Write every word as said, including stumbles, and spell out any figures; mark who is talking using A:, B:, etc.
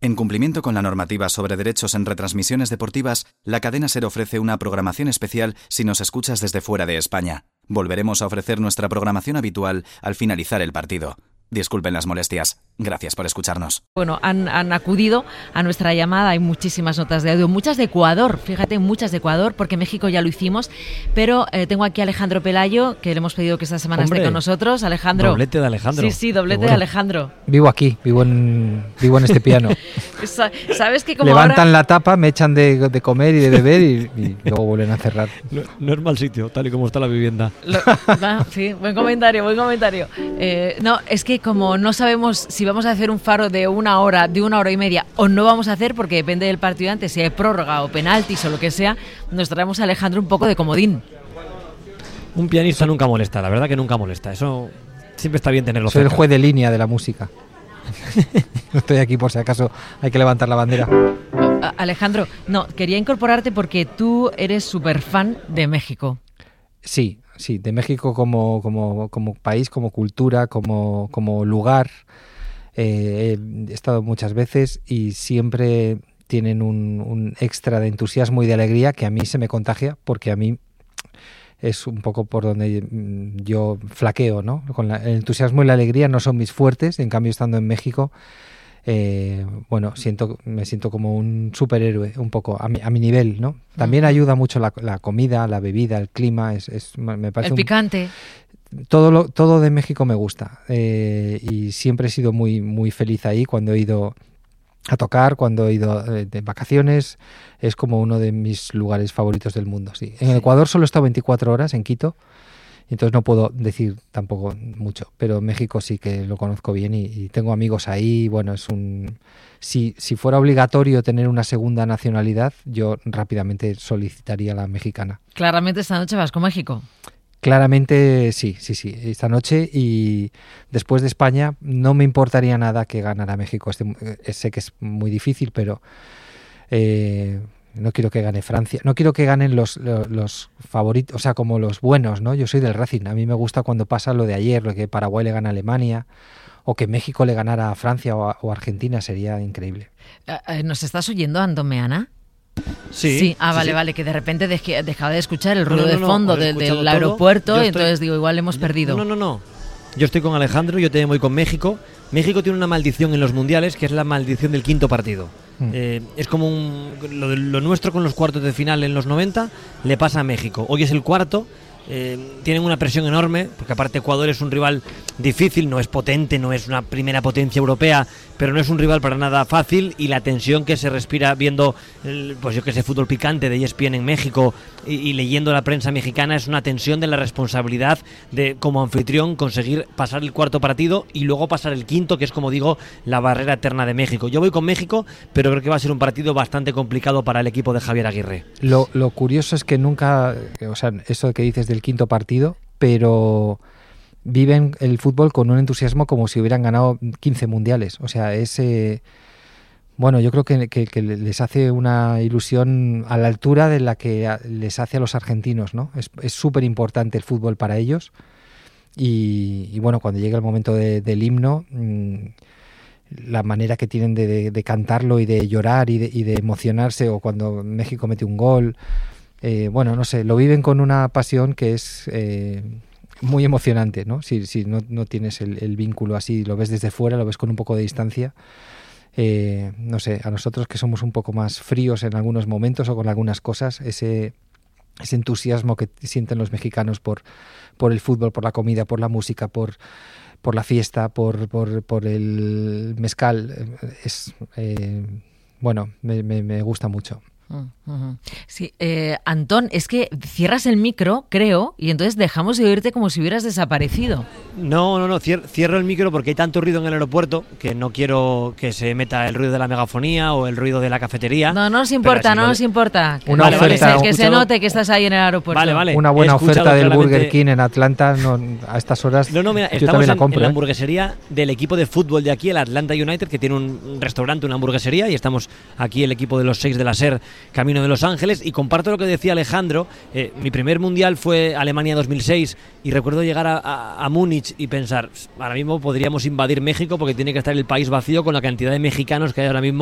A: En cumplimiento con la normativa sobre derechos en retransmisiones deportivas, la cadena SER ofrece una programación especial si nos escuchas desde fuera de España. Volveremos a ofrecer nuestra programación habitual al finalizar el partido. Disculpen las molestias. Gracias por escucharnos.
B: Bueno, han, han acudido a nuestra llamada. Hay muchísimas notas de audio, muchas de Ecuador, fíjate, muchas de Ecuador, porque México ya lo hicimos. Pero eh, tengo aquí a Alejandro Pelayo, que le hemos pedido que esta semana
C: Hombre,
B: esté con nosotros. Alejandro.
C: Doblete de Alejandro.
B: Sí, sí, doblete
C: bueno.
B: de Alejandro.
D: Vivo aquí, vivo en, vivo en este piano.
B: ¿Sabes que como
D: levantan
B: ahora...
D: la tapa, me echan de, de comer y de beber y, y luego vuelven a cerrar?
C: No, no es mal sitio, tal y como está la vivienda.
B: Lo, va, sí, buen comentario, buen comentario. Eh, no, es que como no sabemos si vamos a hacer un faro de una hora, de una hora y media, o no vamos a hacer, porque depende del partido antes, si hay prórroga o penaltis o lo que sea, nos traemos a Alejandro un poco de comodín.
C: Un pianista nunca molesta, la verdad que nunca molesta. Eso siempre está bien tenerlo
D: Soy
C: cerca.
D: el juez de línea de la música. No estoy aquí por si acaso hay que levantar la bandera.
B: Alejandro, no, quería incorporarte porque tú eres súper fan de México.
D: Sí, sí, de México como, como, como país, como cultura, como, como lugar. Eh, he estado muchas veces y siempre tienen un, un extra de entusiasmo y de alegría que a mí se me contagia, porque a mí es un poco por donde yo flaqueo, ¿no? Con la, el entusiasmo y la alegría no son mis fuertes, en cambio estando en México, eh, bueno, siento, me siento como un superhéroe, un poco, a mi, a mi nivel, ¿no? También ayuda mucho la, la comida, la bebida, el clima, es, es me parece
B: el picante.
D: Un, todo, lo, todo de México me gusta, eh, y siempre he sido muy, muy feliz ahí cuando he ido a tocar, cuando he ido de, de vacaciones. Es como uno de mis lugares favoritos del mundo, sí. En Ecuador solo he estado veinticuatro horas en Quito, entonces no puedo decir tampoco mucho, pero México sí que lo conozco bien y, y tengo amigos ahí. Bueno, es un... Si, si fuera obligatorio tener una segunda nacionalidad, yo rápidamente solicitaría la mexicana.
B: Claramente esta noche vas con México.
D: Claramente sí, sí, sí, esta noche, y después de España no me importaría nada que ganara México. Este, eh, sé que es muy difícil, pero eh, no quiero que gane Francia, no quiero que ganen los, los, los favoritos, o sea, como los buenos, ¿no? Yo soy del Racing, a mí me gusta cuando pasa lo de ayer, lo que Paraguay le gana a Alemania, o que México le ganara a Francia o a, o a Argentina, sería increíble.
B: ¿Nos estás oyendo, Antón Meana?
C: Sí,
B: sí, ah,
C: sí,
B: vale,
C: sí.
B: vale, que de repente dej- dejaba de escuchar el ruido
C: no, no,
B: de
C: no,
B: fondo
C: no,
B: del, del
C: todo.
B: aeropuerto,
C: Yo
B: y
C: estoy...
B: entonces digo, igual hemos perdido.
C: No, no, no. Yo estoy con Alejandro, yo también voy con México. México tiene una maldición en los mundiales, que es la maldición del quinto partido. Mm. Eh, es como un, lo, de, lo nuestro con los cuartos de final en los noventa, le pasa a México. Hoy es el cuarto. Eh, tienen una presión enorme, porque aparte Ecuador es un rival difícil, no es potente, no es una primera potencia europea, pero no es un rival para nada fácil, y la tensión que se respira viendo, el, pues yo que sé, fútbol picante de E S P N en México y, y leyendo la prensa mexicana, es una tensión de la responsabilidad de, como anfitrión, conseguir pasar el cuarto partido y luego pasar el quinto, que es, como digo, la barrera eterna de México. Yo voy con México, pero creo que va a ser un partido bastante complicado para el equipo de Javier Aguirre.
D: Lo, lo curioso es que nunca, o sea, eso que dices del quinto partido, pero viven el fútbol con un entusiasmo como si hubieran ganado quince mundiales. O sea, es eh, bueno, yo creo que, que, que les hace una ilusión a la altura de la que les hace a los argentinos, ¿no? Es súper importante el fútbol para ellos, y, y bueno, cuando llega el momento de, del himno, mmm, la manera que tienen de, de, de cantarlo y de llorar y de, y de emocionarse, o cuando México mete un gol, eh, bueno, no sé, lo viven con una pasión que es eh, muy emocionante, ¿no? Si, si no, no tienes el, el vínculo así, lo ves desde fuera, lo ves con un poco de distancia, eh, no sé, a nosotros que somos un poco más fríos en algunos momentos o con algunas cosas, ese, ese entusiasmo que sienten los mexicanos por, por el fútbol, por la comida, por la música, por... por la fiesta, por, por, por el mezcal, es eh, bueno, me, me, me gusta mucho.
B: Uh-huh. Sí, eh, Antón, es que cierras el micro, creo, y entonces dejamos de oírte como si hubieras desaparecido.
C: No, no, no, cier- cierro el micro porque hay tanto ruido en el aeropuerto que no quiero que se meta el ruido de la megafonía o el ruido de la cafetería.
B: No, no nos importa, no
C: lo...
B: nos importa.
D: Una
B: vale,
D: oferta,
B: que, se, que se note que estás ahí en el aeropuerto.
C: Vale, vale.
D: Una buena oferta del
C: claramente...
D: Burger King en Atlanta, no, a estas horas.
C: No, no, mira,
D: yo
C: estamos
D: también la
C: en,
D: compro,
C: en la
D: ¿eh?
C: hamburguesería del equipo de fútbol de aquí, el Atlanta United, que tiene un restaurante, una hamburguesería, y estamos aquí el equipo de los seis de la SER, camino de Los Ángeles. Y comparto lo que decía Alejandro. Eh, mi primer mundial fue Alemania dos mil seis, y recuerdo llegar a, a, a Múnich y pensar, ahora mismo podríamos invadir México porque tiene que estar el país vacío con la cantidad de mexicanos que hay ahora mismo